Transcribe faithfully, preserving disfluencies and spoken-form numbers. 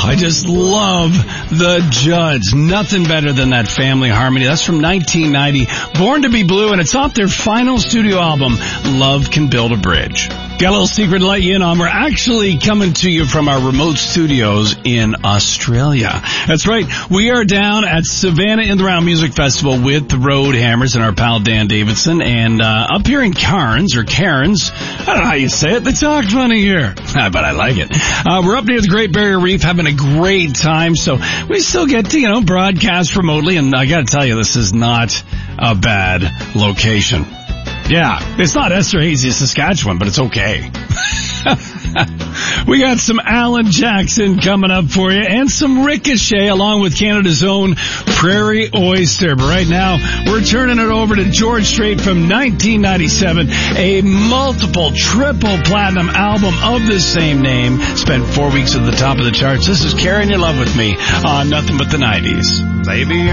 I just love The Judds. Nothing better than that family harmony. That's from nineteen ninety. Born to be Blue, and it's off their final studio album, Love Can Build a Bridge. Got a little secret to let you in on. We're actually coming to you from our remote studios in Australia. That's right. We are down at Savannah in the Round Music Festival with the Road Hammers and our pal Dan Davidson. And uh, up here in Cairns, or Cairns, I don't know how you say it. They talk funny here. But I like it. Uh, we're up near the Great Barrier Reef having a great time. So we still get to, you know, broadcast remotely. And I got to tell you, this is not a bad location. Yeah, it's not Esterhazy, Saskatchewan, but it's okay. We got some Alan Jackson coming up for you and some Ricochet along with Canada's own Prairie Oyster. But right now, we're turning it over to George Strait from nineteen ninety-seven, a multiple triple platinum album of the same name. Spent four weeks at the top of the charts. This is Carrying Your Love With Me on Nothing But the nineties. Baby,